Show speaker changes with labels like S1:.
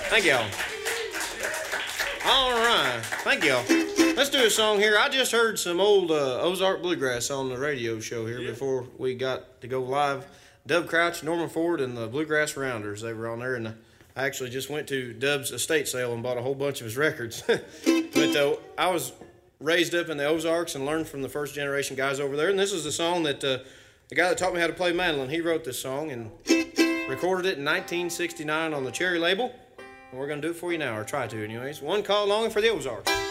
S1: Thank y'all. All right. Thank y'all. Let's do a song here. I just heard some old Ozark Bluegrass on the radio show here before we got to go live. Dub Crouch, Norman Ford, and the Bluegrass Rounders, they were on there. And I actually just went to Dub's estate sale and bought a whole bunch of his records. But I was raised up in the Ozarks and learned from the first generation guys over there. And this is the song that the guy that taught me how to play mandolin, he wrote this song and recorded it in 1969 on the Cherry label. And we're going to do it for you now, or try to anyways. One called Longing for the Ozarks.